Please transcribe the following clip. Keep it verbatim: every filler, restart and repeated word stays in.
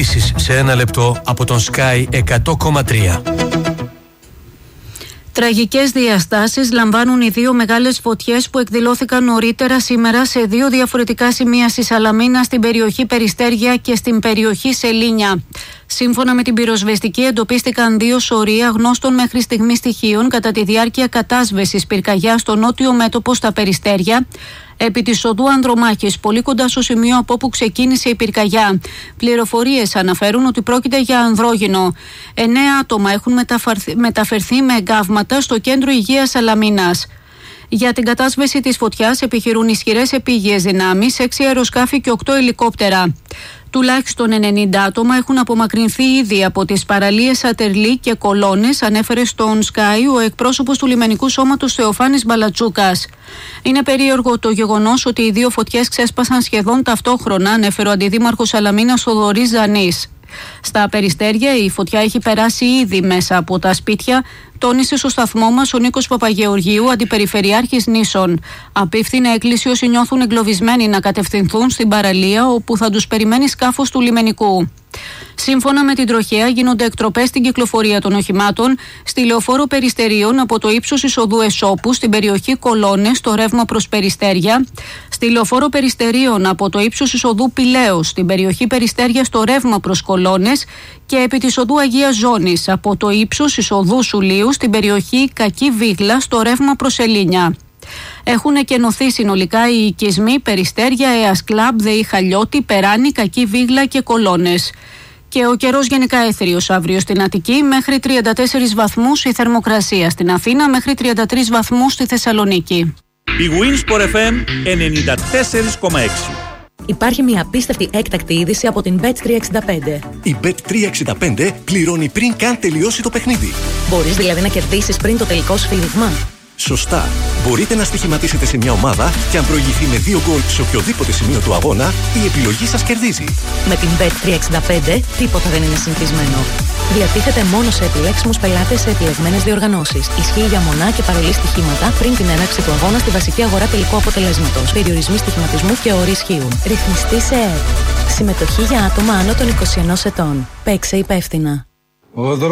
ειδήσεις σε ένα λεπτό από τον Sky εκατό κόμμα τρία. Τραγικές διαστάσεις λαμβάνουν οι δύο μεγάλες φωτιές που εκδηλώθηκαν νωρίτερα σήμερα σε δύο διαφορετικά σημεία στη Σαλαμίνα, στην περιοχή Περιστέρια και στην περιοχή Σελήνια. Σύμφωνα με την πυροσβεστική, εντοπίστηκαν δύο σωροί αγνώστων μέχρι στιγμή στοιχείων κατά τη διάρκεια κατάσβεσης πυρκαγιάς στο νότιο μέτωπο στα Περιστέρια, επί της οδού Ανδρομάχης, πολύ κοντά στο σημείο από όπου ξεκίνησε η πυρκαγιά. Πληροφορίες αναφέρουν ότι πρόκειται για ανδρόγυνο. Εννέα άτομα έχουν μεταφερθεί με εγκάβματα στο κέντρο υγείας Σαλαμίνας. Για την κατάσβεση της φωτιάς επιχειρούν ισχυρές επίγειες δυνάμεις, έξι αεροσκάφη και οκτώ ελικόπτερα. Τουλάχιστον ενενήντα άτομα έχουν απομακρυνθεί ήδη από τις παραλίες Ατερλή και Κολώνες, ανέφερε στον Sky ο εκπρόσωπος του λιμενικού σώματος Θεοφάνης Μπαλατσούκας. Είναι περίεργο το γεγονός ότι οι δύο φωτιές ξέσπασαν σχεδόν ταυτόχρονα, ανέφερε ο αντιδήμαρχος Σαλαμίνας Θοδωρής Ζανής. Στα Περιστέρια η φωτιά έχει περάσει ήδη μέσα από τα σπίτια, τόνισε στο σταθμό μας ο Νίκος Παπαγεωργίου, αντιπεριφερειάρχης Νήσων. Απίφθινε έκκληση όσοι νιώθουν εγκλωβισμένοι να κατευθυνθούν στην παραλία, όπου θα τους περιμένει σκάφος του λιμενικού. Σύμφωνα με την τροχέα, γίνονται εκτροπές στην κυκλοφορία των οχημάτων στη λεωφόρο Περιστερίων από το ύψος εισοδού Εσώπου στην περιοχή Κολώνες, στο ρεύμα προς Περιστέρια, στη λεωφόρο Περιστερίων από το ύψος εισοδού Πηλαίος στην περιοχή Περιστέρια στο ρεύμα προς Κολώνες και επί της οδού Αγίας Ζώνης από το ύψος εισοδού Σουλίου στην περιοχή Κακή Βίγλα στο ρεύμα προς Σελήνια. Έχουν εκενωθεί συνολικά οι οικισμοί Περιστέρια, Αίας Κλαμπ, Δεϊ Χαλιώτη, Περάνη, Κακή Βίγλα και Κολώνες. Και ο καιρός γενικά έθριος αύριο στην Αττική, μέχρι τριάντα τέσσερις βαθμούς η θερμοκρασία. Στην Αθήνα μέχρι τριάντα τρεις βαθμούς στη Θεσσαλονίκη. Η Winsport εφ εμ ενενήντα τέσσερα κόμμα έξι. Υπάρχει μια απίστευτη έκτακτη είδηση από την μπετ τριακόσια εξήντα πέντε. Η μπετ τριακόσια εξήντα πέντε πληρώνει πριν καν τελειώσει το παιχνίδι. Μπορείς δηλαδή να κερδίσεις πριν το τελικό σφύριγμα. Σωστά. Μπορείτε να στοιχηματίσετε σε μια ομάδα και αν προηγηθεί με δύο γκολ σε οποιοδήποτε σημείο του αγώνα, η επιλογή σας κερδίζει. Με την μπετ τριακόσια εξήντα πέντε τίποτα δεν είναι συνηθισμένο. Διατίθεται μόνο σε επιλέξιμους πελάτες σε επιλεγμένες διοργανώσεις. Ισχύει για μονά και παρολί στοιχήματα πριν την έναρξη του αγώνα στη βασική αγορά τελικού αποτελέσματος. Περιορισμοί στοιχηματισμού και όροι ισχύουν. Ρυθμιστή σε ΕΕΠ. Συμμετοχή για άτομα άνω των είκοσι ενός ετών. Παίξε υπεύθυνα.